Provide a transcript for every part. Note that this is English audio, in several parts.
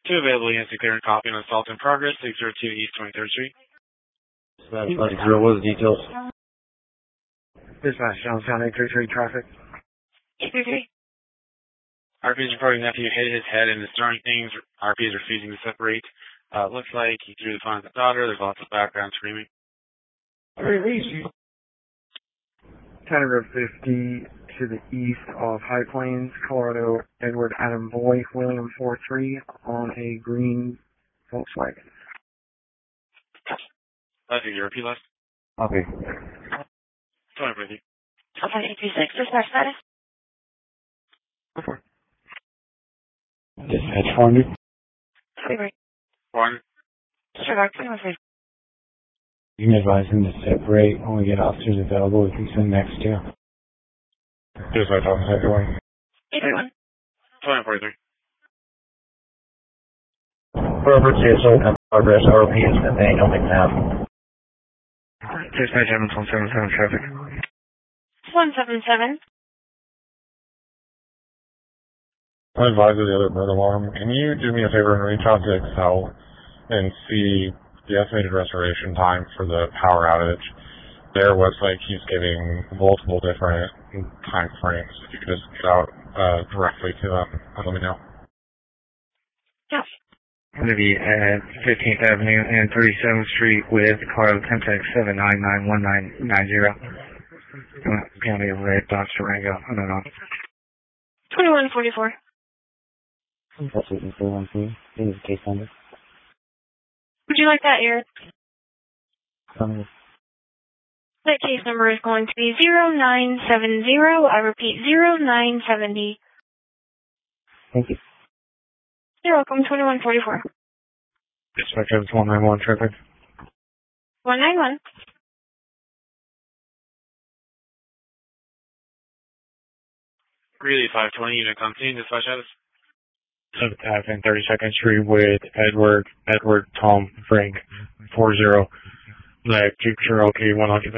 Two available units declaring copy on assault in progress, 602 East 23rd Street. Dispatch 5-0, what are the details? Dispatch, Johnstown 833 traffic. 833. RP is reporting nephew hit his head and is throwing things. RP is refusing to separate. Looks like he threw the phone at the daughter. There's lots of background screaming. County Road 50 to the east of High Plains, Colorado, Edward Adam Boy, William 43 on a green Volkswagen. That's your repeat last. Copy. 20 for you. 836, dispatch status. Dispatch 400. Slavery. 400. Disregard, 21 You can advise him to separate when we get officers available. We can send next to. Dispatch officer 1. 831. 2043. Robert Cecil, progress RP has been made on McNabb. Dispatch Evans 177 traffic. 177. I advise of the other bird alarm. Can you do me a favor and reach out to Excel and see the estimated restoration time for the power outage? Their website keeps giving multiple different time frames. If you could just get out directly to them, let me know. Yes. I'm going to be at 15th Avenue and 37th Street with Colorado Temtex 7991990. County of Red, Dodge Durango. I don't know. 2144. That's what you say on me. This is case number. Would you like that, Eric? That case number is going to be 0970. I repeat, 0970. Thank you. You're welcome, 2144. Dispatch Evans 191 traffic. 191. Greeley 520, unit company, dispatch status. 7th Ave and 32nd Street with Edward Tom Frank 40 Black Jeep Cherokee 100.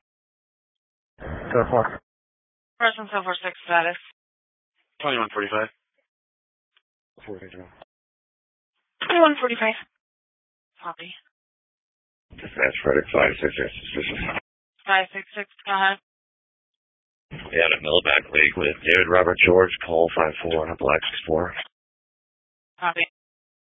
So far. Person 746 status. 2145. 2145. Copy. Dispatch Frederick 566 suspicious. 566, go ahead. We had a Millback League with David Robert George, Cole 54 on a Black 64. Copy.